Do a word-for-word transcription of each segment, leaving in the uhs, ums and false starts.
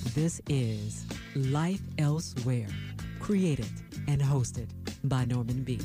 This is Life Elsewhere, created and hosted by Norman B.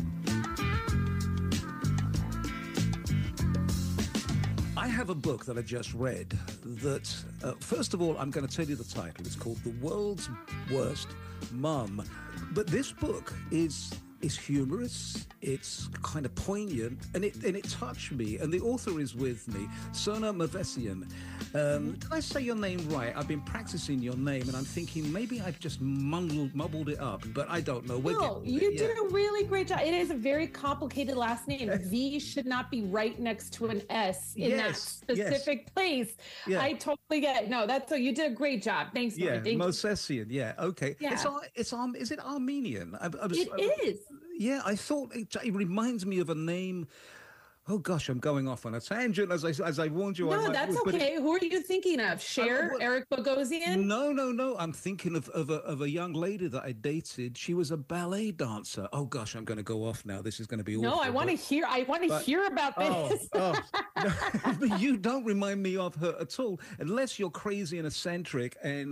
I have a book that I just read that, uh, first of all, I'm going to tell you the title. It's called The World's Worst Mum. But this book is is humorous, it's kind of poignant, and it and it touched me. And the author is with me, Sona Movesian. Um, did I say your name right? I've been practicing your name, and I'm thinking maybe I've just mumbled, mumbled it up, but I don't know. We're no, you yeah. did a really great job. It is a very complicated last name. V should not be right next to an S in yes, that specific yes. place. Yeah. I totally get it. No, that's so you did a great job. Thanks. Yeah, Thank Movesian. Yeah, okay. Yeah. It's it's um, is it Armenian? I, I was, it I, is. Yeah, I thought it, it reminds me of a name. Oh gosh, I'm going off on a tangent as I as I warned you. No, I might, that's okay. It, Who are you thinking of? Cher, uh, Eric Bogosian? No, no, no. I'm thinking of of a, of a young lady that I dated. She was a ballet dancer. Oh gosh, I'm going to go off now. This is going to be awful. No, I want to hear. I want to hear about this. Oh, oh. No, you don't remind me of her at all, unless you're crazy and eccentric and.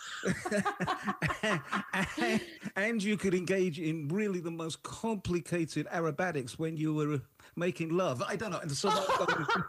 And you could engage in really the most complicated aerobatics when you were making love. I don't know. So oh,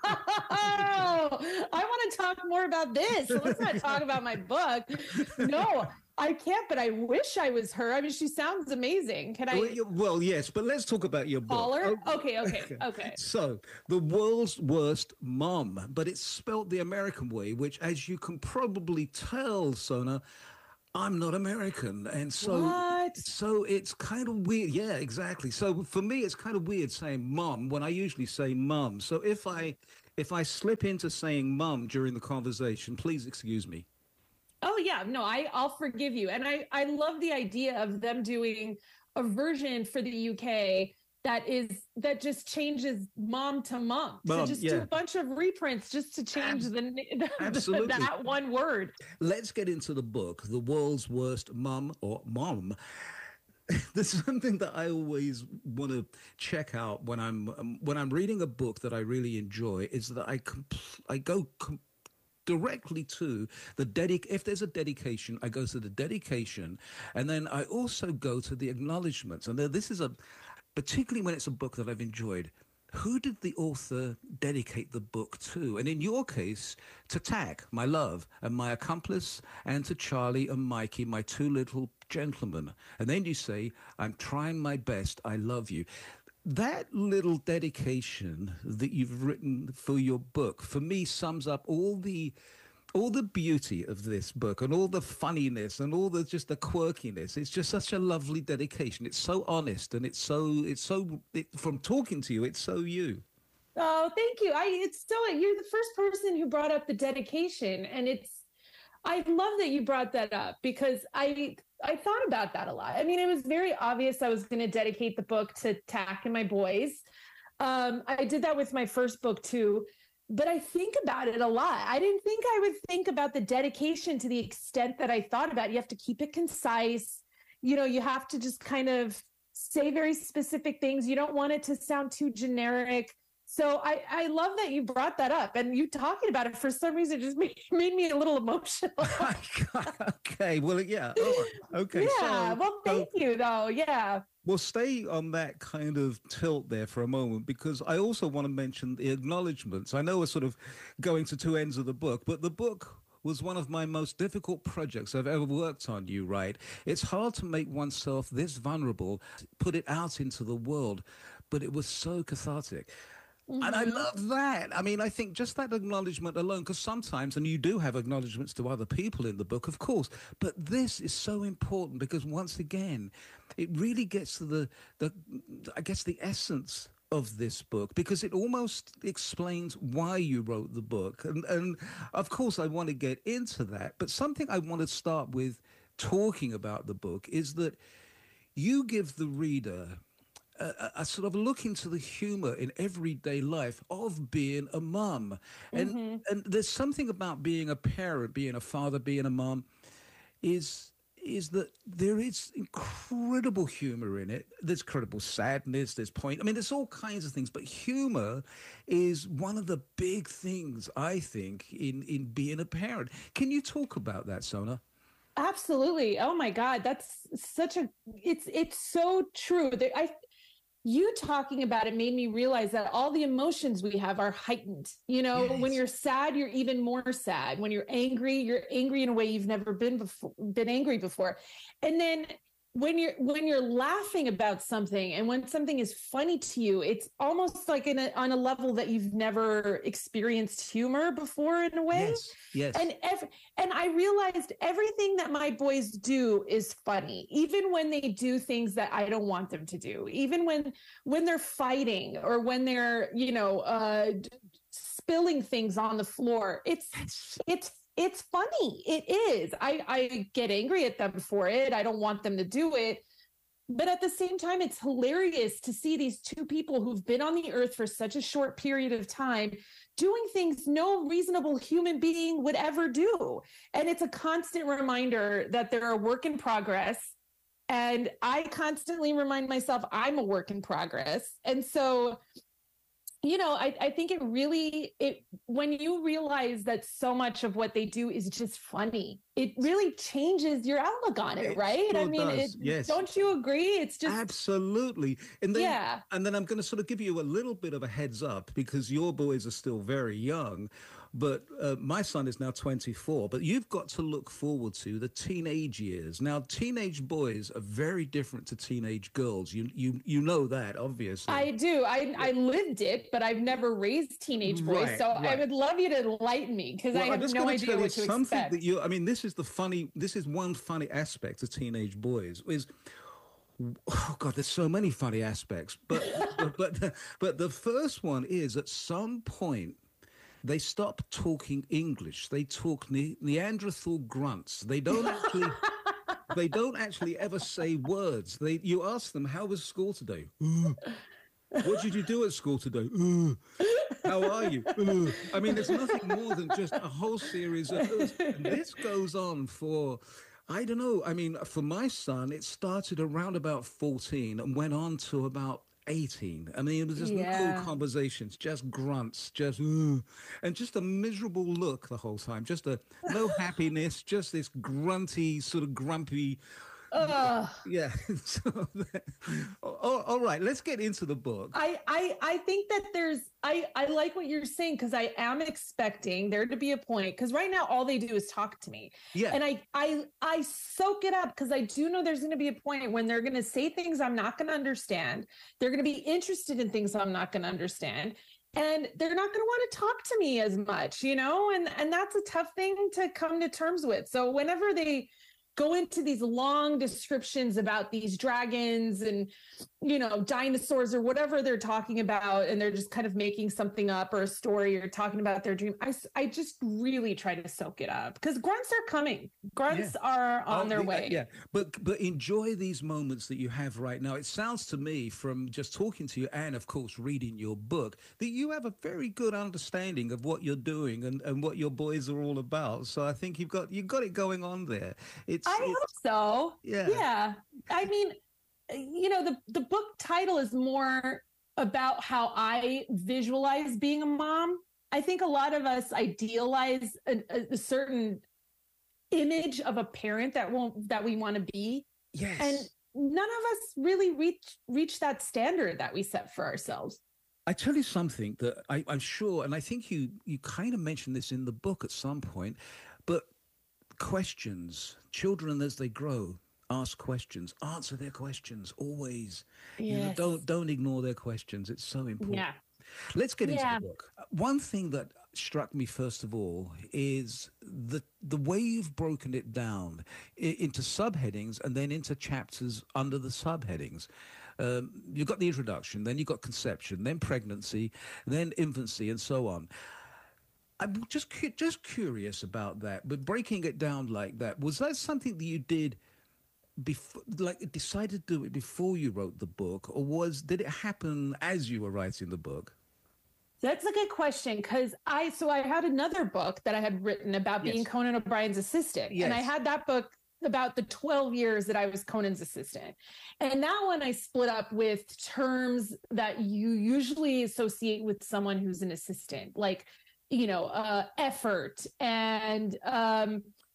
I want to talk more about this. So let's not talk about my book. No, I can't, but I wish I was her. I mean, she sounds amazing. Can I? Well, well yes, but let's talk about your book. Call her? Okay, okay, okay. So, The World's Worst Mom, but it's spelt the American way, which, as you can probably tell, Sona, I'm not American, and so what? so it's kind of weird. Yeah, exactly. So for me, it's kind of weird saying "mom" when I usually say "mum." So if I if I slip into saying "mum" during the conversation, please excuse me. Oh yeah, no, I I'll forgive you, and I I love the idea of them doing a version for the U K that is that just changes mom to mom. mom so just yeah. do a bunch of reprints just to change Ab- the, the Absolutely. that one word. Let's get into the book, The World's Worst Mum or Mom. There's something that I always want to check out when I'm um, when I'm reading a book that I really enjoy is that I compl- I go. Com- directly to the dedic if there's a dedication, I go to the dedication, and then I also go to the acknowledgements. And this is a particularly when it's a book that I've enjoyed. Who did the author dedicate the book to? And in your case, to Tack, my love, and my accomplice, and to Charlie and Mikey, my two little gentlemen. And then you say, I'm trying my best, I love you. That little dedication that you've written for your book, for me, sums up all the all the beauty of this book and all the funniness and all the just the quirkiness. It's just such a lovely dedication. It's so honest and it's so it's so it, from talking to you, it's so you. Oh, thank you. I it's so you're the first person who brought up the dedication, and it's I love that you brought that up because I I thought about that a lot. I mean, it was very obvious I was going to dedicate the book to Tack and my boys. Um, I did that with my first book too, but I think about it a lot. I didn't think I would think about the dedication to the extent that I thought about it. You have to keep it concise. You know, you have to just kind of say very specific things. You don't want it to sound too generic. So I, I love that you brought that up, and you talking about it for some reason just made, made me a little emotional. Okay, well, yeah. Oh, okay. Yeah, so, well, thank so, you, though. Yeah. We'll stay on that kind of tilt there for a moment, because I also want to mention the acknowledgements. I know we're sort of going to two ends of the book, but the book was one of my most difficult projects I've ever worked on, you write. It's hard to make oneself this vulnerable, put it out into the world, but it was so cathartic. Mm-hmm. And I love that. I mean, I think just that acknowledgement alone, because sometimes, and you do have acknowledgements to other people in the book, of course, but this is so important because once again, it really gets to the, the I guess, the essence of this book, because it almost explains why you wrote the book. And, and of course, I want to get into that. But something I want to start with talking about the book is that you give the reader A, a sort of look into the humor in everyday life of being a mum. And mm-hmm. and there's something about being a parent, being a father, being a mum, is is that there is incredible humor in it. There's incredible sadness, there's point. I mean, there's all kinds of things, but humor is one of the big things, I think, in, in being a parent. Can you talk about that, Sona? Absolutely. Oh my God, that's such a it's it's so true. That I you talking about it made me realize that all the emotions we have are heightened. You know, Yes. when you're sad, you're even more sad. When you're angry, you're angry in a way you've never been before, been angry before. And then when you're when you're laughing about something and when something is funny to you, it's almost like in a, on a level that you've never experienced humor before in a way. Yes, yes. And every, and I realized everything that my boys do is funny, even when they do things that I don't want them to do, even when when they're fighting or when they're, you know, uh, spilling things on the floor. It's it's it's funny. It is. I, I get angry at them for it. I don't want them to do it. But at the same time, it's hilarious to see these two people who've been on the earth for such a short period of time doing things no reasonable human being would ever do. And it's a constant reminder that they're a work in progress. And I constantly remind myself I'm a work in progress. And so, you know, I, I think it really, it when you realize that so much of what they do is just funny, it really changes your outlook on it, It right? sure I mean, does, it, yes. don't you agree? It's just Absolutely. And then, Yeah. and then I'm going to sort of give you a little bit of a heads up because your boys are still very young. But uh, my son is now twenty-four, but you've got to look forward to the teenage years. Now, teenage boys are very different to teenage girls. You you you know that, obviously. I do. I I lived it, but I've never raised teenage boys. Right, so I right. would love you to enlighten me because Well, I I'm have just no going to idea tell you what to something expect. that you, I mean, this is the funny, this is one funny aspect of teenage boys is, oh God, there's so many funny aspects. But, but, but, but the first one is at some point, they stop talking English. They talk ne- Neanderthal grunts. They don't actually, they don't actually ever say words. They, you ask them, how was school today? "Uh." What did you do at school today? "Uh." How are you? "Uh." I mean, there's nothing more than just a whole series of those. And this goes on for, I don't know. I mean, for my son, it started around about fourteen and went on to about eighteen. I mean, it was just Yeah. no conversations, just grunts, just, "Uh," and just a miserable look the whole time. Just a no happiness, just this grunty, sort of grumpy. Ugh. Yeah. So, all, all right, let's get into the book. I, I I think that there's I I like what you're saying because I am expecting there to be a point because right now all they do is talk to me. Yeah. And I I I soak it up because I do know there's going to be a point when they're going to say things I'm not going to understand. They're going to be interested in things I'm not going to understand. And they're not going to want to talk to me as much, you know, and and that's a tough thing to come to terms with. So whenever they go into these long descriptions about these dragons and, you know, dinosaurs or whatever they're talking about, and they're just kind of making something up or a story or talking about their dream. I, I just really try to soak it up because grunts are coming. Grunts Yeah. are on Oh, their the- way. Yeah, but but enjoy these moments that you have right now. It sounds to me from just talking to you and, of course, reading your book that you have a very good understanding of what you're doing and, and what your boys are all about. So I think you've got you've got it going on there. It's, I it's hope so. Yeah. Yeah. I mean, you know, the, the book title is more about how I visualize being a mom. I think a lot of us idealize a, a certain image of a parent that won't that we want to be. Yes. And none of us really reach reach that standard that we set for ourselves. I tell you something that I, I'm sure, and I think you you kind of mentioned this in the book at some point, but questions, children as they grow, ask questions, answer their questions always. You know, Yes. don't don't ignore their questions. It's so important. Yeah. Let's get into Yeah. the book. One thing that struck me first of all is the the way you've broken it down i- into subheadings and then into chapters under the subheadings. Um, you've got the introduction, then you've got conception, then pregnancy, then infancy, and so on. I'm just cu- just curious about that, but breaking it down like that, was that something that you did before, like decided to do it before you wrote the book, or was did it happen as you were writing the book? That's a good question because I so I had another book that I had written about being Yes. Conan O'Brien's assistant. And I Yes. had that book about the twelve years that I was Conan's assistant. And that one I split up with terms that you usually associate with someone who's an assistant, like, you know, uh, effort and um,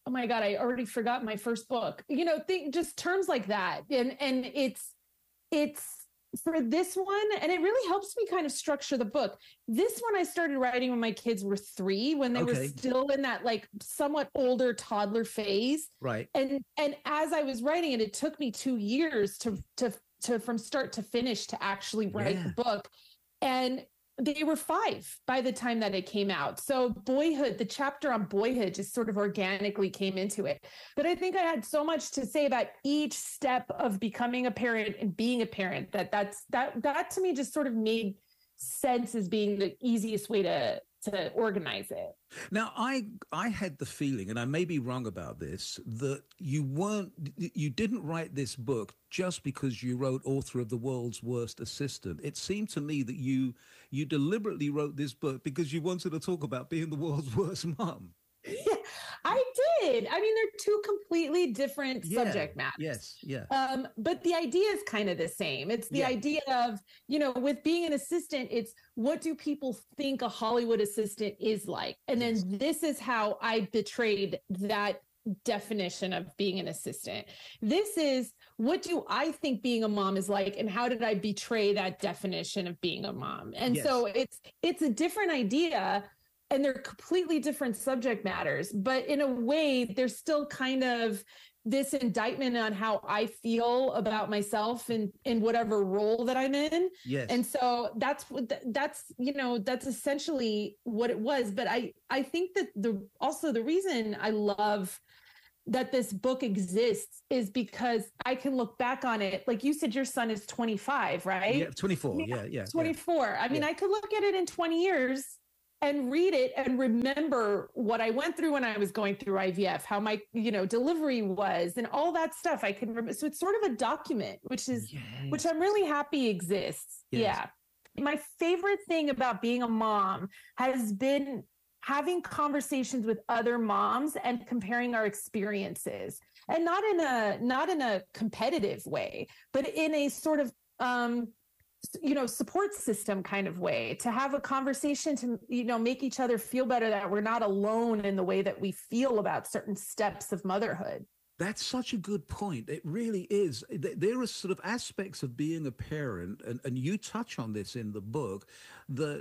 oh my God, I already forgot my first book. You know, think just terms like that. And and it's it's for this one, and it really helps me kind of structure the book. This one I started writing when my kids were three, when they okay. were still in that like somewhat older toddler phase. Right. And and as I was writing it, it took me two years to to to from start to finish to actually write yeah. the book. And they were five by the time that it came out. So boyhood, the chapter on boyhood just sort of organically came into it. But I think I had so much to say about each step of becoming a parent and being a parent that that's, that, that to me just sort of made sense as being the easiest way to, to organize it. Now, I I had the feeling, and I may be wrong about this, that you weren't, you didn't write this book just because you wrote author of The World's Worst Assistant. It seemed to me that you you deliberately wrote this book because you wanted to talk about being the world's worst mom. Yeah, I did. I mean, they're two completely different yeah, subject matters. Yes, yeah. Um, but the idea is kind of the same. It's the yeah. idea of, you know, with being an assistant, it's what do people think a Hollywood assistant is like? And then this is how I betrayed that definition of being an assistant. This is what do I think being a mom is like, and how did I betray that definition of being a mom? And yes. so it's it's a different idea. And they're completely different subject matters, but in a way, there's still kind of this indictment on how I feel about myself and in whatever role that I'm in. Yes. And so that's what that's, you know, that's essentially what it was. But I, I think that the also the reason I love that this book exists is because I can look back on it. Like you said, your son is twenty-five, right? Yeah, twenty-four. Yeah, yeah. twenty-four. Yeah. I mean, yeah. I could look at it in twenty years and read it and remember what I went through when I was going through I V F, how my, you know, delivery was and all that stuff I can remember. So it's sort of a document, which is, yes. which I'm really happy exists. Yes. Yeah. My favorite thing about being a mom has been having conversations with other moms and comparing our experiences, and not in a, not in a competitive way, but in a sort of, um, you know, support system kind of way, to have a conversation to, you know, make each other feel better, that we're not alone in the way that we feel about certain steps of motherhood. That's such a good point. It really is. There are sort of aspects of being a parent, and, and you touch on this in the book, that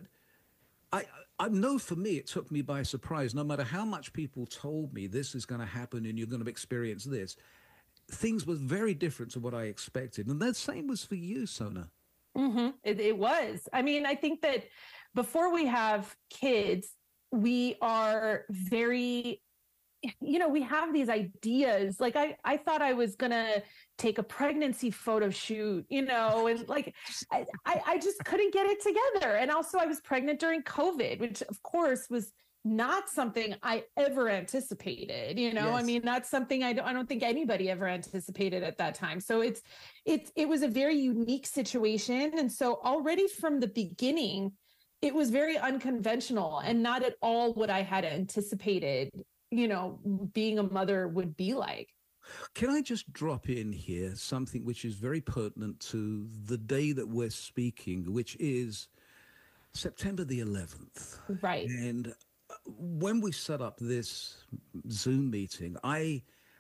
I, I know for me, it took me by surprise. No matter how much people told me this is going to happen and you're going to experience this, things were very different to what I expected. And the same was for you, Sona. Mm-hmm. It, it was. I mean, I think that before we have kids, we are very, you know, we have these ideas. Like I, I thought I was going to take a pregnancy photo shoot, you know, and like, I, I, I just couldn't get it together. And also I was pregnant during COVID, which of course was not something I ever anticipated, you know, yes. I mean, that's something I don't, I don't think anybody ever anticipated at that time. So it's, it's, it was a very unique situation. And so already from the beginning, it was very unconventional and not at all what I had anticipated, you know, being a mother would be like. Can I just drop in here something which is very pertinent to the day that we're speaking, which is September the eleventh. Right. And when we set up this Zoom meeting, I,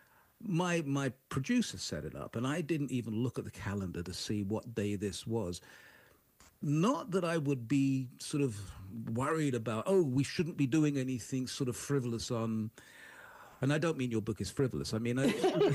my, my producer set it up, and I didn't even look at the calendar to see what day this was. Not that I would be sort of worried about, oh, we shouldn't be doing anything sort of frivolous on, and I don't mean your book is frivolous. I mean, I,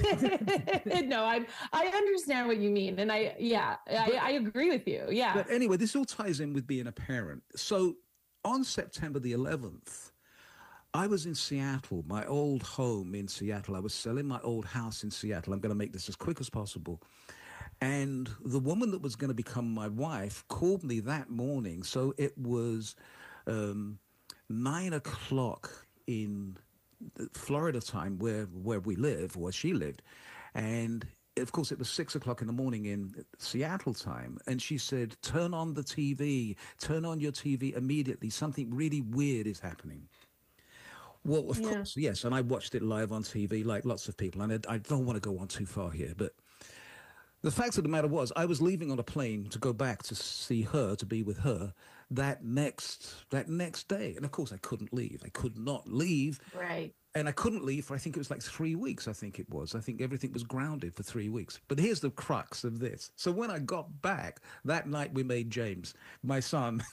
no, I I understand what you mean, and I yeah, I, I agree with you. Yeah. But anyway, this all ties in with being a parent. So on September the eleventh, I was in Seattle, my old home in Seattle. I was selling my old house in Seattle. I'm going to make this as quick as possible. And the woman that was going to become my wife called me that morning. So it was um, nine o'clock in Florida time, where, where we live, where she lived. And of course, it was six o'clock in the morning in Seattle time. And she said, turn on the T V, turn on your T V immediately. Something really weird is happening. Well, of yeah. course, yes. And I watched it live on T V like lots of people. And I, I don't want to go on too far here, but the fact of the matter was I was leaving on a plane to go back to see her, to be with her that next, that next day. And of course I couldn't leave. I could not leave. Right. and I couldn't leave for, I think it was like three weeks. I think it was. I think everything was grounded for three weeks. But here's the crux of this. So when I got back that night, we made James, my son.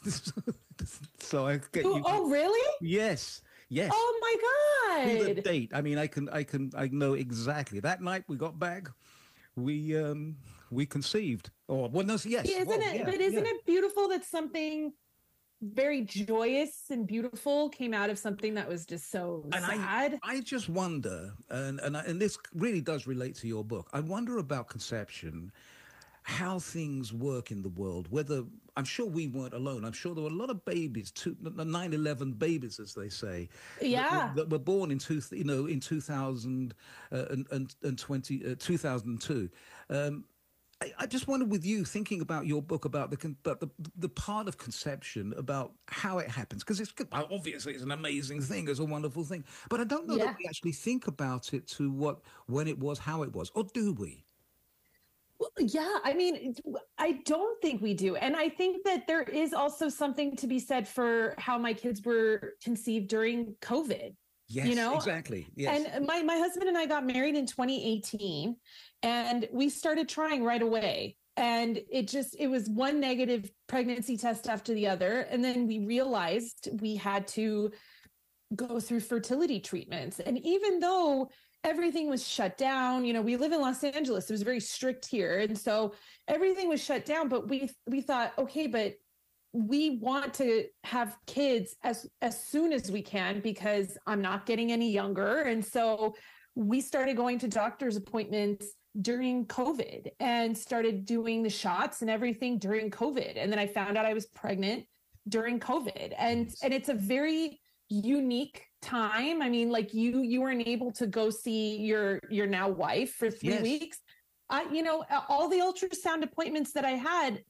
So I get oh, you. Oh, really? Yes. Yes. Oh my To God. the date. I mean, I can, I can, I know exactly. That night we got back, we, um, we conceived. Or well, no, yes. Isn't well, it? yeah, But isn't yeah. it beautiful that something very joyous and beautiful came out of something that was just so And sad? I, I just wonder, and and I, and this really does relate to your book. I wonder about conception, how things work in the world. Whether I'm sure we weren't alone. I'm sure there were a lot of babies, two, nine eleven babies, as they say, Yeah. that, that were born in two, you know, in two thousand uh, and, and and twenty uh, two thousand two. Um, I, I just wonder, with you thinking about your book about the con- about the the part of conception, about how it happens, because it's good- well, obviously it's an amazing thing, it's a wonderful thing, but I don't know Yeah. that we actually think about it to what when it was, how it was, or do we? Well, yeah, I mean, I don't think we do. And I think that there is also something to be said for how my kids were conceived during COVID. Yes, You know, exactly. Yes. And my, my husband and I got married in twenty eighteen, and we started trying right away. And it just, it was one negative pregnancy test after the other. And then we realized we had to go through fertility treatments. And even though everything was shut down, you know, we live in Los Angeles, it was very strict here. And so everything was shut down, but we, we thought, okay, but we want to have kids as, as soon as we can, because I'm not getting any younger. And so we started going to doctor's appointments during COVID and started doing the shots and everything during COVID. And then I found out I was pregnant during COVID. And, and it's a very unique time. I mean, like you, you weren't able to go see your, your now wife for three Yes. weeks. I, you know, all the ultrasound appointments that I had,